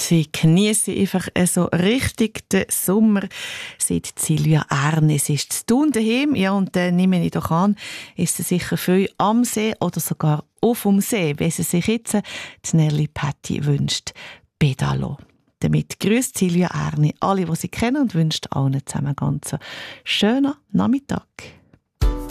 Sie geniessen einfach so richtig den Sommer, sagt Silvia Erni. Sie ist zu tun daheim, ja, und dann nehme ich doch an, ist sie sicher viel am See oder sogar auf dem See, wie sie sich jetzt die Nelly Patti wünscht. Pedalo. Damit grüßt Silvia Erni alle, die sie kennen, und wünscht allen zusammen einen ganz schönen Nachmittag.